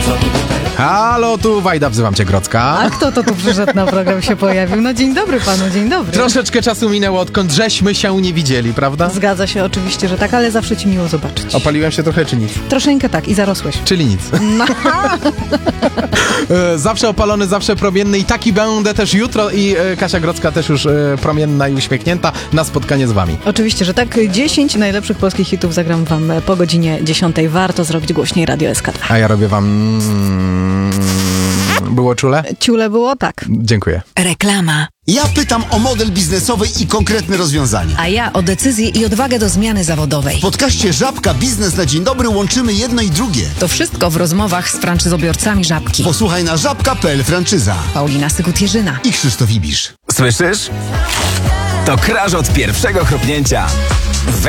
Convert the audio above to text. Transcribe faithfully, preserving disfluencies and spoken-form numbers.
Halo, tu Wajda, wzywam cię, Grodzka. A kto to tu przyszedł na program, się pojawił? No dzień dobry panu, dzień dobry. Troszeczkę czasu minęło, odkąd żeśmy się nie widzieli, prawda? Zgadza się, oczywiście, że tak, ale zawsze ci miło zobaczyć. Opaliłem się trochę, czy nic? Troszeczkę tak i zarosłeś. Czyli nic. No. E, zawsze opalony, zawsze promienny i taki będę też jutro i e, Kasia Grodzka też już e, promienna i uśmiechnięta na spotkanie z wami. Oczywiście, że tak. dziesięć najlepszych polskich hitów zagram wam po godzinie dziesiątej. Warto zrobić głośniej Radio S K dwa. A ja robię wam... Mm, było czule? Ciule było? Tak. Dziękuję. Reklama. Ja pytam o model biznesowy i konkretne rozwiązania. A ja o decyzję i odwagę do zmiany zawodowej. W podcaście Żabka Biznes na Dzień Dobry łączymy jedno i drugie. To wszystko w rozmowach z franczyzobiorcami Żabki. Posłuchaj na żabka kropka p l franczyza. Paulina Sykut-Jerzyna I Krzysztof Ibisz. Słyszysz? To kraż od pierwszego chrupnięcia.